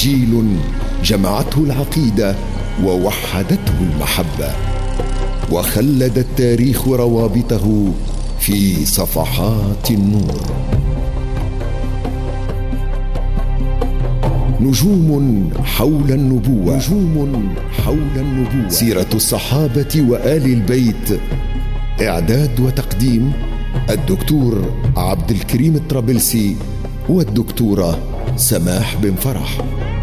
جيل جمعته العقيدة ووحدته المحبة، وخلد التاريخ روابطه في صفحات النور. نجوم حول النبوة، سيرة الصحابة وآل البيت. إعداد وتقديم الدكتور عبد الكريم الطرابلسي والدكتورة سماح بن فرح.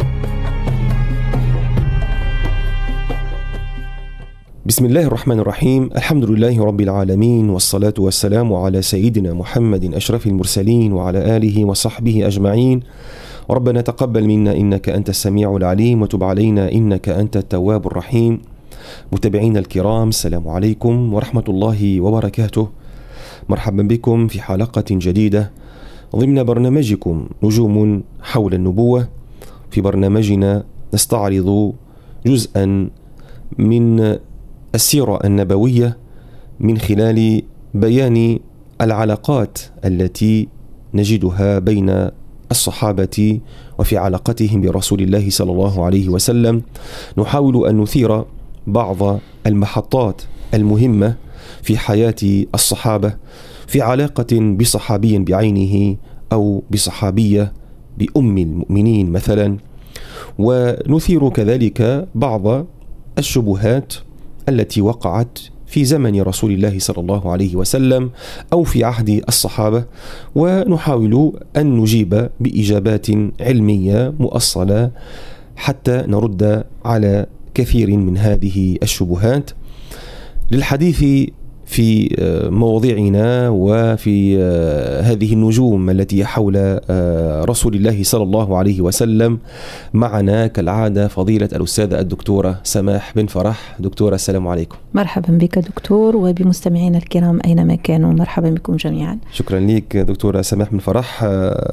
بسم الله الرحمن الرحيم. الحمد لله رب العالمين، والصلاة والسلام على سيدنا محمد أشرف المرسلين وعلى آله وصحبه أجمعين. ربنا تقبل منا إنك أنت السميع العليم، وتب علينا إنك أنت التواب الرحيم. متابعينا الكرام، السلام عليكم ورحمة الله وبركاته. مرحبا بكم في حلقة جديدة ضمن برنامجكم نجوم حول النبوة. في برنامجنا نستعرض جزءا من السيرة النبوية من خلال بيان العلاقات التي نجدها بين الصحابة وفي علاقتهم برسول الله صلى الله عليه وسلم. نحاول أن نثير بعض المحطات المهمة في حياة الصحابة في علاقة بصحابي بعينه أو بصحابية بأم المؤمنين مثلا، ونثير كذلك بعض الشبهات التي وقعت في زمن رسول الله صلى الله عليه وسلم أو في عهد الصحابة، ونحاول أن نجيب بإجابات علمية مؤصلة حتى نرد على كثير من هذه الشبهات. للحديث في مواضيعنا وفي هذه النجوم التي حول رسول الله صلى الله عليه وسلم، معنا كالعادة فضيلة الأستاذة الدكتورة سماح بن فرح. دكتورة، السلام عليكم. مرحبا بك دكتور، وبمستمعينا الكرام أينما كانوا، مرحبا بكم جميعا. شكرا لك دكتورة سماح بن فرح،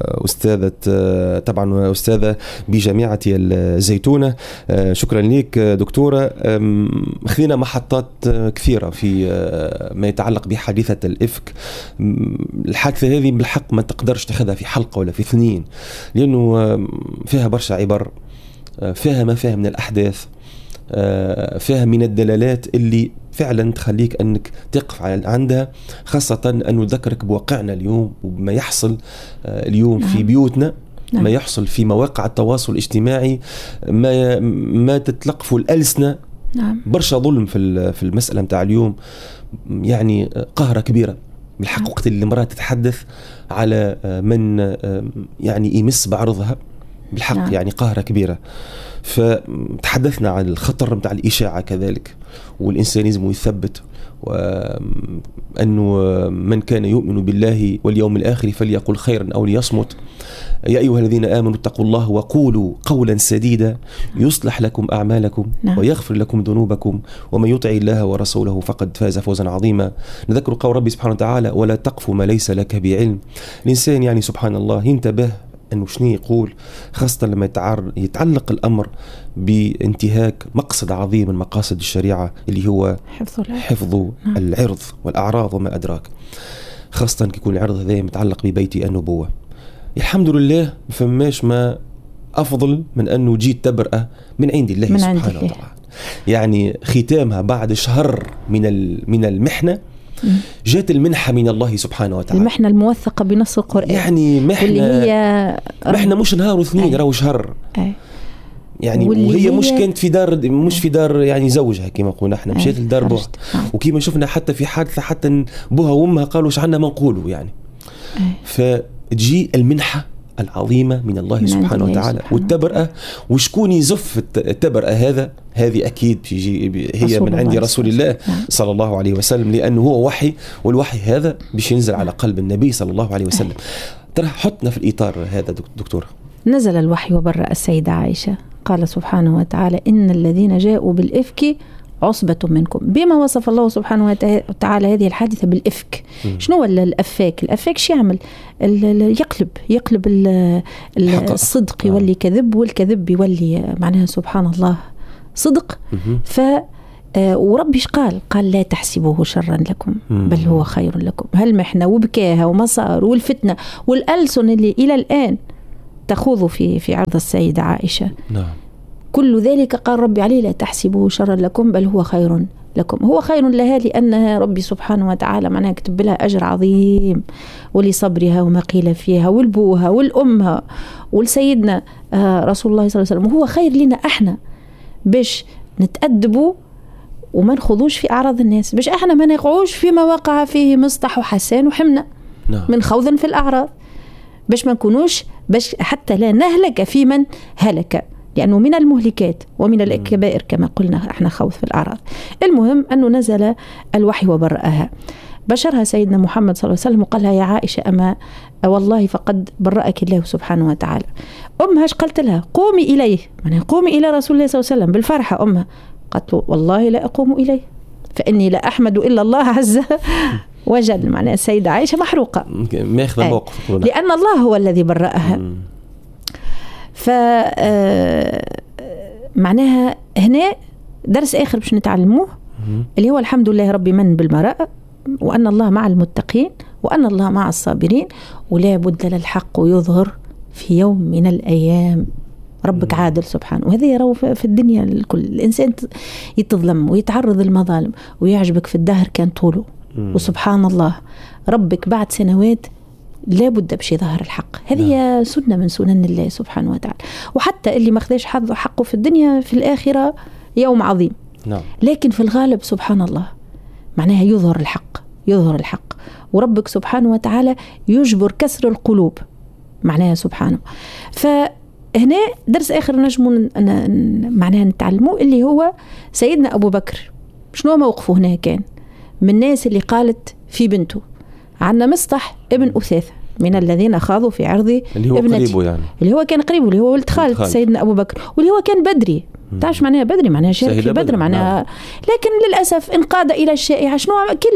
طبعا أستاذة بجامعة الزيتونة. شكرا لك دكتورة. خذينا محطات كثيرة في ما يتعلق بحادثة الإفك. الحادثة هذه بالحق ما تقدرش تاخذها في حلقة ولا في اثنين، لأنه فيها برشا عبر، فيها ما فيها من الأحداث، فيها من الدلالات اللي فعلا تخليك أنك تقف عندها، خاصة أن نذكرك بواقعنا اليوم وبما يحصل اليوم في بيوتنا، ما يحصل في مواقع التواصل الاجتماعي، ما تتلقف الألسنة. برشا ظلم في المسألة متاع اليوم، يعني قهرة كبيرة بالحق. وقت اللي المرأة تتحدث على من يعني يمس بعرضها بالحق، يعني قهرة كبيرة. فتحدثنا عن الخطر متاع الإشاعة كذلك، والإنسان لازم يثبت، وأنه من كان يؤمن بالله واليوم الآخر فليقل خيرا أو ليصمت. يا أيها الذين آمنوا اتقوا الله وقولوا قولا سديدا يصلح لكم أعمالكم ويغفر لكم ذنوبكم ومن يطع الله ورسوله فقد فاز فوزا عظيما. نذكر قول ربي سبحانه وتعالى: ولا تقف ما ليس لك بعلم. الإنسان يعني سبحان الله ينتبه أنه شنو يقول، خاصة لما يتعلق الأمر بانتهاك مقصد عظيم من مقاصد الشريعة اللي هو حفظ العرض والأعراض وما أدراك، خاصة يكون العرض هذا متعلق ببيت النبوة. الحمد لله فماش ما أفضل من أنه جيت تبرأة من عند الله سبحانه وتعالى، يعني ختامها بعد شهر من المحنة جاءت المنحة من الله سبحانه وتعالى، المحنة الموثقة بنص القرآن، يعني محنة مش نهار واثنين، راهو شهر. يعني وهي مش كانت في دار، مش في دار يعني زوجها كما قلنا احنا، مشيت لدار بوها. وكما شفنا حتى في حادثة حتى بوها وامها قالوا ايش عنا ما نقولوا يعني. فتجي المنحة العظيمة من الله سبحانه وتعالى والتبرأة. وشكون يزف التبرأة هذه أكيد هي من عند رسول الله صلى الله عليه وسلم، لأنه هو وحي، والوحي هذا باش ينزل على قلب النبي صلى الله عليه وسلم. ترى حطنا في الإطار هذا دكتورة. نزل الوحي وبرأ السيدة عائشة، قال سبحانه وتعالى: إن الذين جاءوا بالإفك عصبة منكم، بما وصف الله سبحانه وتعالى هذه الحادثة بالإفك. شنو الأفاك؟ الأفاك شو يعمل؟ يقلب الصدق يولي كذب، والكذب يولي معناها سبحان الله صدق. وربي قال لا تحسبوه شرا لكم بل هو خير لكم. هالمحنة وبكاها ومصار والفتنة والألسن اللي إلى الآن تخوضوا في عرض السيدة عائشة. نعم. كل ذلك قال ربي عليه لا تحسبوه شرا لكم بل هو خير لكم. هو خير لها لأنها ربي سبحانه وتعالى معناها كتب لها أجر عظيم، ولصبرها وما قيل فيها، والبوها والأمها والسيدنا رسول الله صلى الله عليه وسلم. هو خير لنا احنا باش نتأدبوا وما نخوضوش في أعراض الناس، باش احنا ما نقعوش فيما وقع فيه مصطح وحسان وحمنا من خوض في الأعراض، باش ما نكونوش، باش حتى لا نهلك في من هلك، لأنه من المهلكات ومن الكبائر كما قلنا احنا خوض في الأعراض. المهم أنه نزل الوحي وبرأها، بشرها سيدنا محمد صلى الله عليه وسلم وقال لها يا عائشة أما والله فقد برأك الله سبحانه وتعالى. أمها قالت لها قومي إليه، يعني قومي إلى رسول الله صلى الله عليه وسلم بالفرحة. أمها قالت له والله لا أقوم إليه فإني لا أحمد إلا الله عز وجل. معناها السيدة عائشة محروقة ماخذ موقف لأن الله هو الذي برأها. معناها هنا درس آخر باش نتعلموه اللي هو الحمد لله ربي من بالمراءة، وأن الله مع المتقين، وأن الله مع الصابرين، ولا بد للحق يظهر في يوم من الأيام. ربك عادل سبحانه، وهذا يروا في الدنيا الكل. الإنسان يتظلم ويتعرض للمظالم ويعجبك في الدهر كان طوله، وسبحان الله ربك بعد سنوات لا بد باش يظهر الحق. هذه سنة من سنن الله سبحانه وتعالى. وحتى اللي ما خداش حقه في الدنيا في الآخرة يوم عظيم. لكن في الغالب سبحان الله معناها يظهر الحق، يظهر الحق، وربك سبحانه وتعالى يجبر كسر القلوب معناها سبحانه. فهنا درس آخر نجم معناها نتعلمه اللي هو سيدنا أبو بكر شنو موقفه هنا كان من الناس اللي قالت في بنته. عندنا مصطح ابن أثاثة من الذين خاضوا في عرض اللي هو قريبه، يعني اللي هو كان قريبه، اللي هو ولد خالد سيدنا أبو بكر، واللي هو كان بدري. تعرف معناها بدري معناها شارك في بدر معناها. لكن للأسف انقاد إلى الشائعة. شنو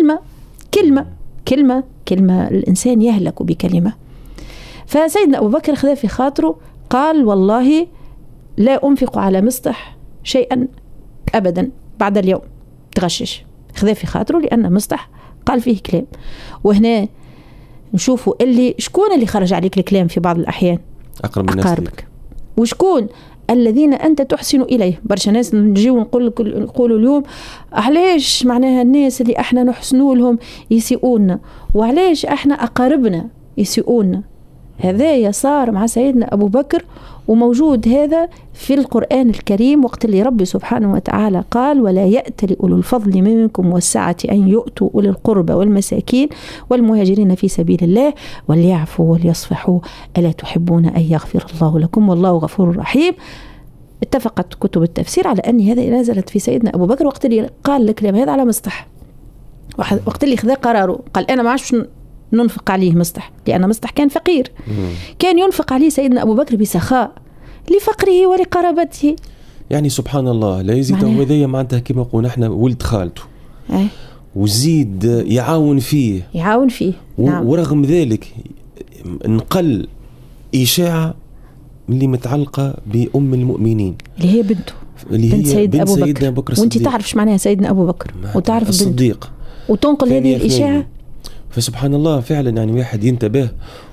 كلمة الإنسان يهلك بكلمة. فسيدنا أبو بكر خذا في خاطره قال والله لا أنفق على مصطح شيئا أبدا بعد اليوم. تغشش خذا في خاطره لأن مصطح قال فيه كلام. وهنا نشوفوا اللي شكون اللي خرج عليك الكلام في بعض الأحيان أقرب من أقاربك، وشكون الذين أنت تحسن إليه. برشا ناس نجيو نقولوا اليوم علاش معناها الناس اللي احنا نحسنوا لهم يسيئون، وعلاش احنا أقاربنا يسيئون. هذا صار مع سيدنا أبو بكر، وموجود هذا في القرآن الكريم وقت اللي ربي سبحانه وتعالى قال ولا يأتل أولو الفضل منكم والسعة أن يؤتوا أولي القربى والمساكين والمهاجرين في سبيل الله وليعفوا وليصفحوا ألا تحبون أن يغفر الله لكم والله غفور رحيم. اتفقت كتب التفسير على أن هذا نزلت في سيدنا أبو بكر وقت اللي قال الكلام هذا على مصطح، وقت اللي خذا قراره قال أنا ما عادش ننفق عليه مصطح، لأن مصطح كان فقير. كان ينفق عليه سيدنا أبو بكر بسخاء لفقره ولقرابته. يعني سبحان الله لا يزيد هذايا معناتها كما نقول نحن ولد خالته وزيد يعاون فيه نعم. ورغم ذلك نقل إشاعة اللي متعلقة بأم المؤمنين اللي هي بنته، بنت سيدنا أبو بكر. وانت تعرف ايش معناها سيدنا أبو بكر وتعرف الصديق وتنقل هذه الإشاعة. فسبحان الله فعلا يعني واحد ينتبه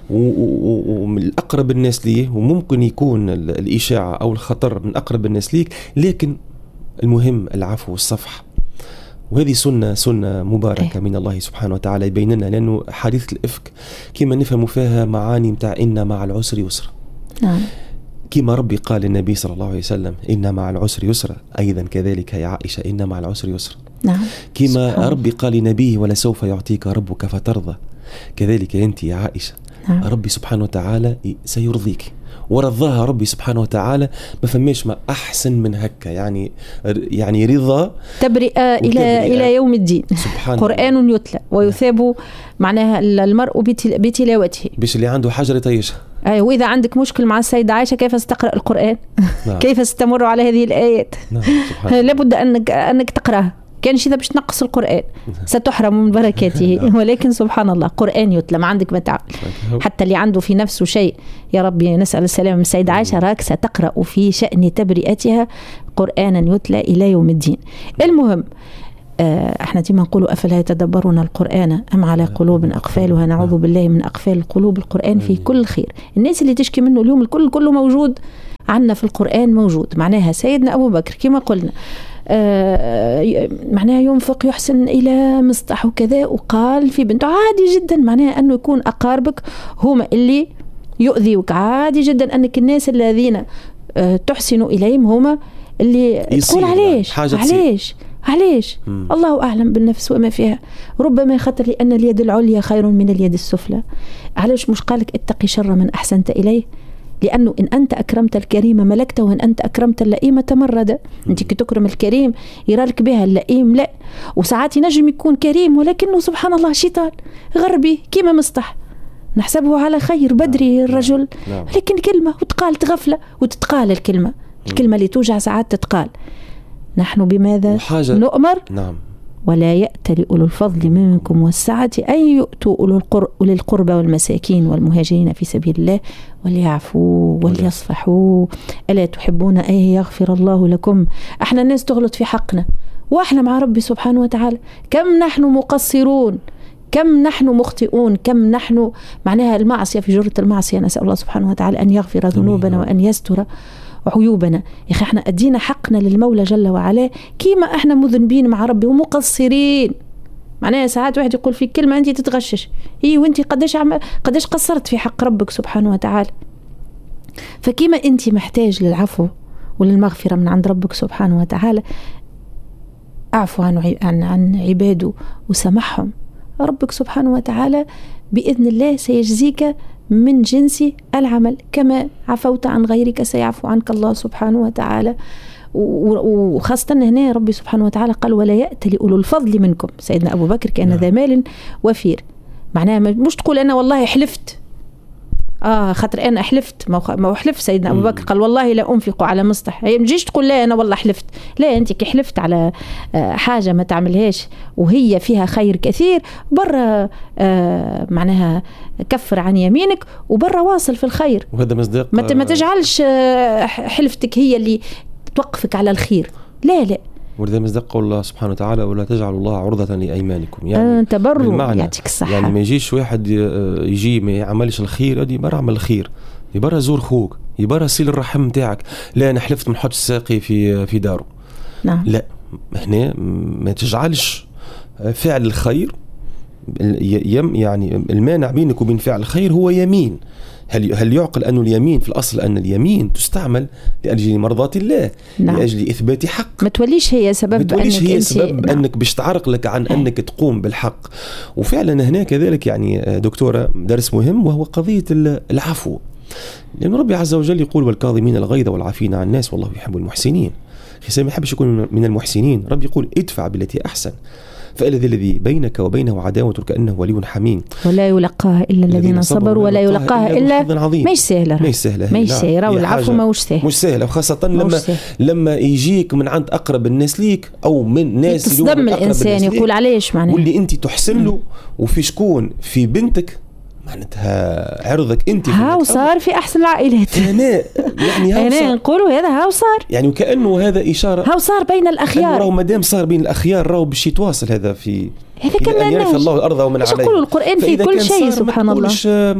ومن أقرب الناس ليه، وممكن يكون الإشاعة أو الخطر من أقرب الناس ليك، لكن المهم العفو والصفح. وهذه سنة مباركة من الله سبحانه وتعالى يبين لنا، لأنه حادثة الإفك كما نفهم فيها معاني متاع إن مع العسر يسر. نعم. كما ربي قال للنبي صلى الله عليه وسلم إن مع العسر يسر، أيضا كذلك يا عائشة إن مع العسر يسر. نعم. كما ربي قال لنبيه ولسوف يعطيك ربك فترضى، كذلك أنت يا عائشة. نعم. ربي سبحانه وتعالى سيرضيك، ورضاها ربي سبحانه وتعالى ما فماش ما أحسن من هكا. يعني رضا تبرئة إلى يوم الدين. قرآن يتلى ويثاب معناها المرء بتلاوته، باش اللي عنده حجر يطيشها. أيوة. وإذا عندك مشكل مع السيدة عائشة كيف ستقرأ القرآن؟ نعم. كيف ستمر على هذه الآيات؟ نعم. لابد أنك تقرأها. كانش إذا باش تنقص القرآن ستحرم من بركاته. ولكن سبحان الله قرآن يتلى ما عندك ما تعمل. حتى اللي عنده في نفسه شيء يا ربي نسأل السلامة من السيدة عائشة راك ستقرأ في شأن تبرئتها قرآنا يتلى إلى يوم الدين. المهم احنا ديما نقولوا أفلا يتدبرون القرآن أم على قلوب أقفالها. نعوذ بالله من أقفال القلوب. القرآن فيه كل خير. الناس اللي تشكي منه اليوم الكل كله موجود عندنا في القرآن موجود. معناها سيدنا أبو بكر كما قلنا معناها ينفق يحسن إلى مصطح وكذا، وقال في بنته عادي جدا معناها أنه يكون أقاربك هما اللي يؤذيوك. عادي جدا أنك الناس الذين تحسن إليهم هما اللي تقول علاش الله أعلم بالنفس وما فيها. ربما خطر لأن اليد العليا خير من اليد السفلى. علاش مش قالك اتقي شر من أحسنت إليه؟ لأنه إن أنت أكرمت الكريم ملكته، وإن أنت أكرمت اللئيم تمرد. أنت كي تكرم الكريم يرالك بها، اللئيم لا. وساعات ينجم يكون كريم ولكنه سبحان الله شيطان غربي كيما مصطح، نحسبه على خير بدري الرجل، لكن كلمة وتقال غفلة وتتقال الكلمة اللي توجع ساعات تتقال. نحن بماذا نؤمر؟ ولا يأتل أولو الفضل منكم والسعة أن يؤتوا أولي القربى والمساكين والمهاجرين في سبيل الله وليعفوا وليصفحوا ألا تحبون أن يغفر الله لكم. احنا الناس تغلط في حقنا واحنا مع ربي سبحانه وتعالى. كم نحن مقصرون، كم نحن مخطئون، كم نحن معناها المعصية في جرة المعصية. نسأل الله سبحانه وتعالى أن يغفر ذنوبنا وأن يستر عيوبنا. يا أخي احنا أدينا حقنا للمولى جل وعلا كيما احنا مذنبين مع ربي ومقصرين. معناها ساعات واحد يقول فيك كلمة أنت تتغشش، وانت قداش قصرت في حق ربك سبحانه وتعالى. فكيما أنت محتاج للعفو وللمغفرة من عند ربك سبحانه وتعالى، أعفو عن عباده وسمحهم. ربك سبحانه وتعالى بإذن الله سيجزيك من جنس العمل، كما عفوت عن غيرك سيعفو عنك الله سبحانه وتعالى. وخاصة هنا ربي سبحانه وتعالى قال ولا يأتل أولو الفضل منكم. سيدنا أبو بكر كان ذا مال وفير. معناها مش تقول أنا والله حلفت خاطر أنا حلفت، ما حلف سيدنا أبو بكر قال والله لا أنفق على مصطح. هي مجيش تقول لا أنا والله حلفت، لا أنت كي حلفت على حاجة ما تعملهاش وهي فيها خير كثير برا معناها كفر عن يمينك وبرا واصل في الخير. وهذا مصداق ما تجعلش حلفتك هي اللي توقفك على الخير، لا. ولذا مصداق قول الله سبحانه وتعالى ولا تجعلوا الله عرضة لأيمانكم. يعني تبروا يعطيك الصحة. يعني ما يجيش واحد يجي ما يعملش الخير يدي برا عمل الخير، يبرا زور خوك، يبرا سيل الرحم نتاعك. لا أنا حلفت من حط الساقي في داره. نعم. لا هنا ما تجعلش فعل الخير يعني المانع بينك وبين فعل الخير هو يمين. هل يعقل أن اليمين في الأصل أن اليمين تستعمل لأجل مرضاة الله؟ نعم. لأجل إثبات حق. ما توليش هي سبب نعم. أنك باش تعرق لك عن أنك تقوم بالحق. وفعلا هنا كذلك يعني دكتورة درس مهم وهو قضية العفو، لأن ربي عز وجل يقول والكاظمين الغيظ والعافين عن الناس والله يحب المحسنين. خي ما يحبش يكون من المحسنين. ربي يقول ادفع بالتي أحسن الذي بينك وبينه عداوة كأنه ولي حميم ولا يلقاها إلا الذين صبروا ولا يلقاها إلا مش سهلة والعفو مش سهلة وخاصة لما يجيك من عند أقرب الناس ليك أو من ناس تصدم الإنسان يقول عليش معناه واللي أنت تحسن له وفي شكون في بنتك معناتها عرضك انت هاو صار في احسن العائلات هنا يعني هنا نقولوا هذا هاو صار يعني وكأنه هذا إشارة هاو صار بين الأخيار. راهو مادام صار بين الأخيار راهو باش يتواصل هذا في هذا كمان يعرف الله الأرض ومن عليها. يقول القرآن في كل شيء سبحان الله.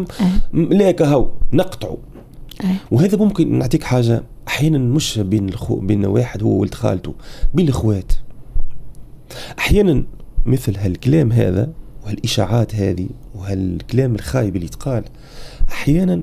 لا هاو نقطعه. وهذا ممكن نعطيك حاجة أحيانا مش بين واحد هو ولد خالته، بين الأخوات أحيانا مثل هالكلام هذا وهالإشاعات هذه وهالكلام الخايب اللي يتقال أحيانا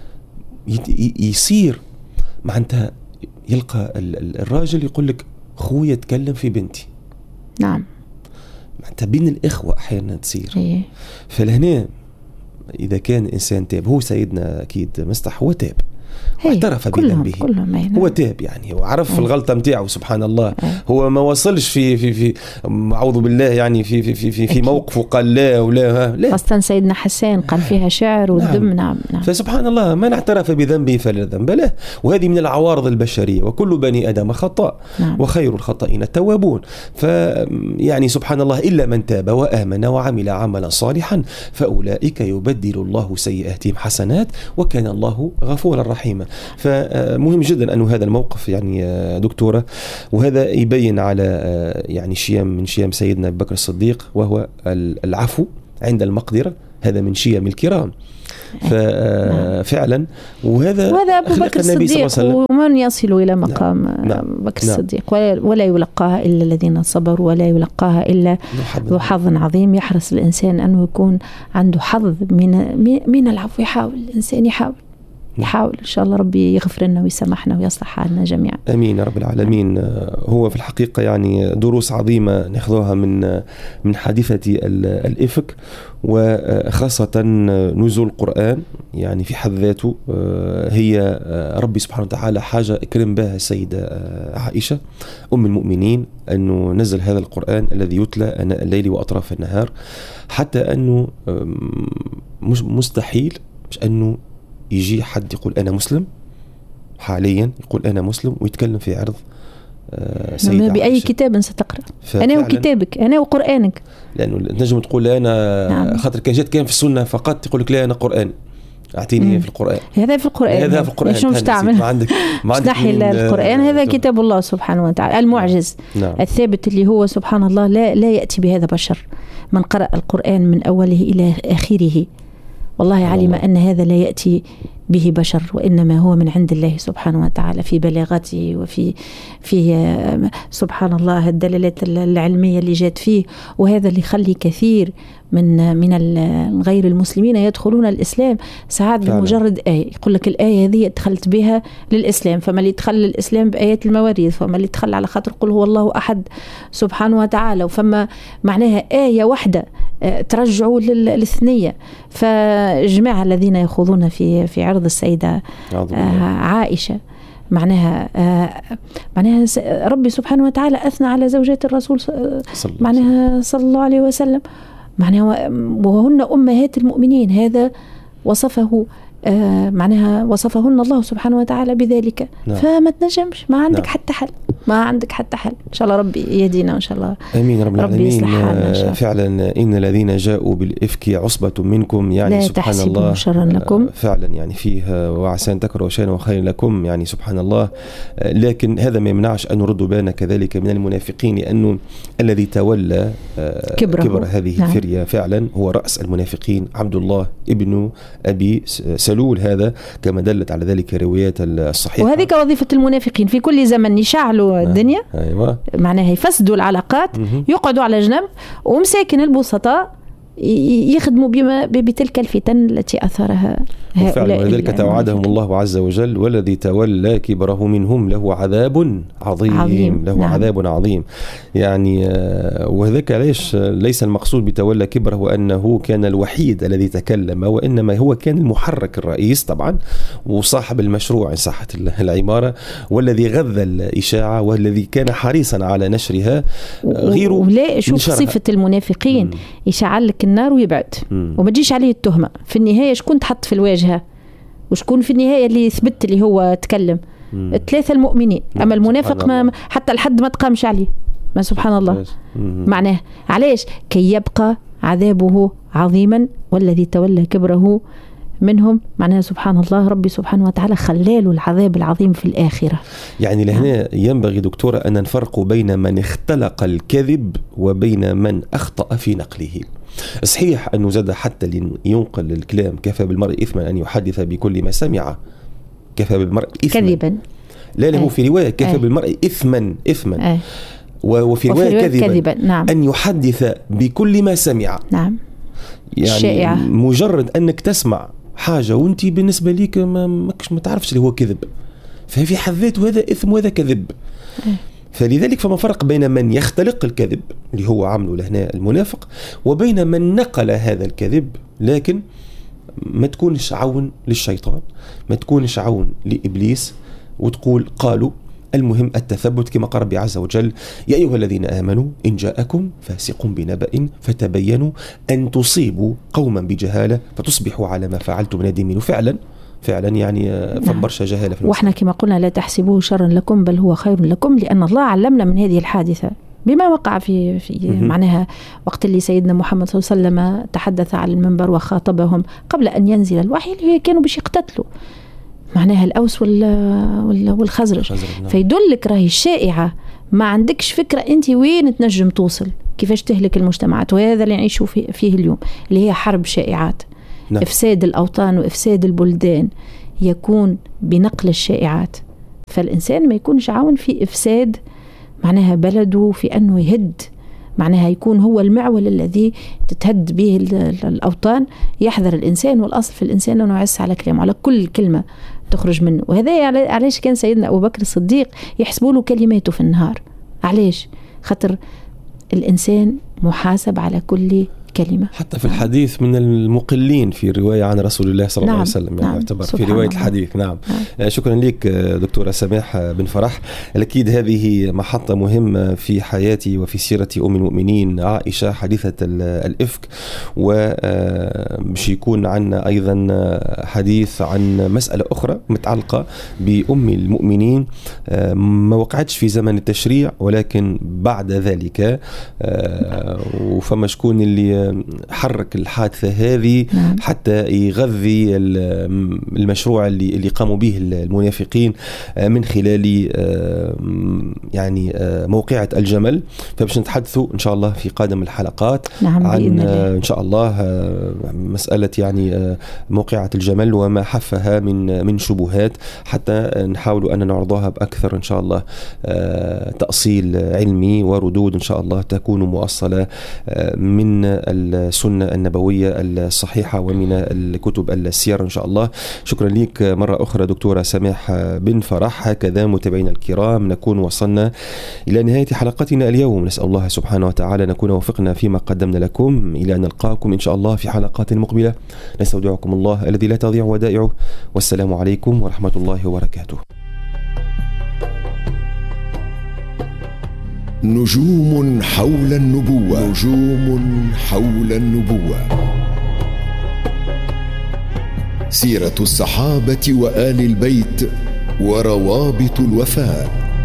يصير معناتها يلقى الراجل يقول لك خويا يتكلم في بنتي. نعم. معناتها بين الإخوة أحيانا تصير. فلهنا إذا كان إنسان تاب، هو سيدنا أكيد مصطح هو تاب واعترف بذنبه، هو تاب يعني وعرف الغلطة متاعه سبحان الله. هو ما وصلش في أعوذ بالله يعني في موقفه قال لا ولا لا. خاصة سيدنا حسان قال فيها شعر والدم. نعم. فسبحان الله من اعترف بذنبه فلا ذنب له. وهذه من العوارض البشرية وكل بني آدم خطأ. وخير الخطائين التوابون. فيعني سبحان الله إلا من تاب وآمن وعمل عملا صالحا فأولئك يبدل الله سيئاتهم حسنات وكان الله غفورا رحيما. فمهم جدا أنه هذا الموقف يعني دكتورة، وهذا يبين على يعني شيم من شيم سيدنا أبي بكر الصديق، وهو العفو عند المقدرة. هذا من شيم الكرام ففعلا، وهذا أبو بكر الصديق، ومن يصل إلى مقام بكر الصديق ولا يلقاها إلا الذين صبروا، ولا يلقاها إلا ذو حظ عظيم. يحرص الإنسان أنه يكون عنده حظ من العفو. يحاول الإنسان يحاول إن شاء الله ربي يغفر لنا ويسامحنا ويصلح حالنا جميعا. أمين يا رب العالمين. هو في الحقيقة يعني دروس عظيمة نأخذها من حادثة الإفك، وخاصة نزول القرآن يعني في حد ذاته هي ربي سبحانه وتعالى حاجة اكرم بها السيدة عائشة أم المؤمنين، أنه نزل هذا القرآن الذي يتلى أناء الليل وأطراف النهار، حتى أنه مستحيل مش أنه يجي حد يقول أنا مسلم حاليا، يقول أنا مسلم ويتكلم في عرض سيدة بأي عائشة. كتاب ستقرأ؟ أنا وكتابك، أنا وقرآنك. لأنه تنجم تقول أنا خاطر كان جات كان في السنة فقط، تقول لك لا أنا قرآن، أعطيني في القرآن. هذا في القرآن شو مش تعمل؟ ما عندك القرآن هذا كتاب الله سبحانه وتعالى المعجز الثابت، اللي هو سبحان الله لا يأتي بهذا بشر. من قرأ القرآن من أوله إلى آخره والله علم أن هذا لا يأتي به بشر، وإنما هو من عند الله سبحانه وتعالى في بلاغته وفي سبحان الله الدلالات العلمية اللي جات فيه. وهذا اللي يخلي كثير من غير المسلمين يدخلون الإسلام ساعات بمجرد آية. يقول لك الآية هذه دخلت بها للإسلام، فما اللي دخل للإسلام بآيات المواريث، فما اللي دخل على خاطر قل هو الله أحد سبحانه وتعالى، وفما معناها آية واحدة ترجعوا للثنية. فجماعة الذين يخوضون في عرض السيدة عائشة معناها ربي سبحانه وتعالى أثنى على زوجات الرسول معناها صلى الله عليه وسلم، معناها وهن أمهات المؤمنين. هذا وصفه معناها وصفهن الله سبحانه وتعالى بذلك. فما تنجمش، ما عندك حتى حل، ما عندك حتى حل. إن شاء الله ربي يهدينا إن شاء الله. آمين رب العالمين. يصلح حالنا فعلا إن الذين جاءوا بالإفك عصبة منكم، يعني لا سبحان الله شرا لكم. فعلا يعني فيه وعسى أن تكرهوا شيئا وخير لكم، يعني سبحان الله. لكن هذا ما يمنعش أن نرد بالنا كذلك من المنافقين، لأنه الذي تولى كبر هذه الفرية فعلا هو رأس المنافقين عبد الله ابن أبي سلول، هذا كما دلت على ذلك روايات الصحيحة. وهذه وظيفة المنافقين في كل زمن، يشعلوا الدنيا أيوة. معناها يفسدوا العلاقات، يقعدوا على جنب، ومساكن البسطاء يخدموا بتلك الفتن التي أثرها هؤلاء. ولذلك توعدهم الله عز وجل والذي تولى كبره منهم له عذاب عظيم. له عذاب عظيم يعني. وذلك ليس المقصود بتولى كبره أنه كان الوحيد الذي تكلم، وإنما هو كان المحرك الرئيس طبعا وصاحب المشروع إن صحت العبارة، والذي غذى الإشاعة والذي كان حريصا على نشرها. غيره ولا شوف صفة المنافقين يشعل لك النار ويبعد وما تجيش عليه التهمة. في النهاية شكون تحط في الواجهة وشكون في النهاية اللي يثبت اللي هو تكلم؟ الثلاثة المؤمنين. أما المنافق ما حتى الحد ما تقامش عليه. ما سبحان الله. معناه علاش؟ كي يبقى عذابه عظيما والذي تولى كبره منهم. معناها سبحان الله ربي سبحانه وتعالى خلاله العذاب العظيم في الآخرة. يعني لهنا ينبغي دكتورة أن نفرق بين من اختلق الكذب وبين من أخطأ في نقله. صحيح أنه زاد حتى ينقل الكلام كفى بالمرء إثما أن يحدث بكل ما سمع. كفى بالمرء إثما كذبا. لا له في رواية كفى بالمرء إثما وفي رواية كذبا. نعم. أن يحدث بكل ما سمع. نعم. يعني الشائعة. مجرد أنك تسمع حاجة وانت بالنسبة ليك ما تعرفش اللي هو كذب، ففي حد ذاته هذا إثم وهذا كذب. فلذلك فما فرق بين من يختلق الكذب اللي هو عمله لهنا المنافق، وبين من نقل هذا الكذب لكن ما تكونش عون للشيطان، ما تكونش عون لإبليس وتقول قالوا. المهم التثبت كما قال ربي عز وجل يا أيها الذين آمنوا إن جاءكم فاسق بنبأ فتبينوا أن تصيبوا قوما بجهالة فتصبحوا على ما فعلتم نادمين. فعلا يعني فبرشا جهالة في وإحنا كما قلنا لا تحسبوه شرا لكم بل هو خير لكم، لأن الله علمنا من هذه الحادثة بما وقع في معناها وقت اللي سيدنا محمد صلى الله عليه وسلم تحدث على المنبر وخاطبهم قبل أن ينزل الوحي اللي كانوا باش يقتتلوا. معناها الأوس والخزرج. فيدلك راهي الشائعة، ما عندكش فكرة أنت وين تنجم توصل، كيفاش تهلك المجتمعات. وهذا اللي نعيشه فيه اليوم، اللي هي حرب شائعات. نعم. إفساد الأوطان وإفساد البلدان يكون بنقل الشائعات، فالإنسان ما يكونش عاون في إفساد معناها بلده، في أنه يهد، معناها يكون هو المعول الذي تتهد به الأوطان. يحذر الإنسان، والأصل في الإنسان أنه يعس على كلامه، على كل كلمة تخرج منه. وهذا علاش كان سيدنا أبو بكر الصديق يحسبوا له كلماته في النهار. علاش؟ خاطر الإنسان محاسب على كل كلمة. حتى في الحديث من المقلين في الرواية عن رسول الله صلى الله عليه وسلم، يعني يعتبر في رواية الحديث. نعم. شكرا لك دكتورة سماح بن فرح. أكيد هذه محطة مهمة في حياتي وفي سيرة أم المؤمنين عائشة حديثة الإفك، ومش يكون عنا أيضا حديث عن مسألة أخرى متعلقة بأم المؤمنين ما وقعتش في زمن التشريع ولكن بعد ذلك، وفما شكون اللي حرك الحادثة هذه حتى يغذي المشروع اللي قاموا به المنافقين من خلال يعني موقعة الجمل. فباش نتحدثوا إن شاء الله في قادم الحلقات عن إن شاء الله مسألة يعني موقعة الجمل وما حفها من شبهات، حتى نحاول أن نعرضها بأكثر إن شاء الله تأصيل علمي وردود إن شاء الله تكون مؤصلة من السنة النبوية الصحيحة ومن الكتب السير إن شاء الله. شكرا لك مرة أخرى دكتورة سماح بن فرح. هكذا متابعينا الكرام نكون وصلنا إلى نهاية حلقتنا اليوم. نسأل الله سبحانه وتعالى نكون وفقنا فيما قدمنا لكم، إلى أن نلقاكم إن شاء الله في حلقات مقبلة. نستودعكم الله الذي لا تضيع ودائعه، والسلام عليكم ورحمة الله وبركاته. نجوم حول النبوة. نجوم حول النبوة. سيرة الصحابة وآل البيت وروابط الوفاء.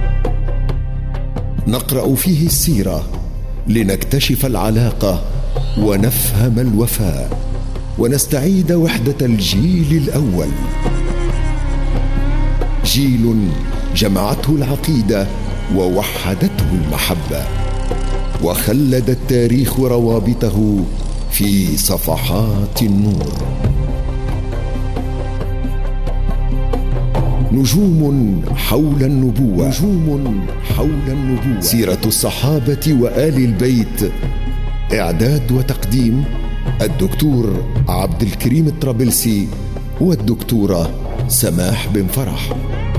نقرأ فيه السيرة لنكتشف العلاقة ونفهم الوفاء، ونستعيد وحدة الجيل الأول، جيل جمعته العقيدة ووحدته المحبة، وخلد التاريخ روابطه في صفحات النور. نجوم حول النبوة. نجوم حول النبوة. سيرة الصحابة وآل البيت. إعداد وتقديم الدكتور عبد الكريم الطرابلسي والدكتورة سماح بن فرح.